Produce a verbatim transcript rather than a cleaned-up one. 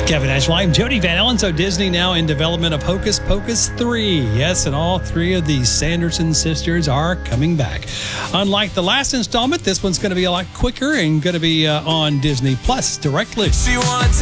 Kevin Ashwell, I'm Jody Van Allen. So Disney now in development of Hocus Pocus three. Yes, and all three of the Sanderson sisters are coming back. Unlike the last installment, this one's going to be a lot quicker and going to be uh, on Disney Plus directly. She wants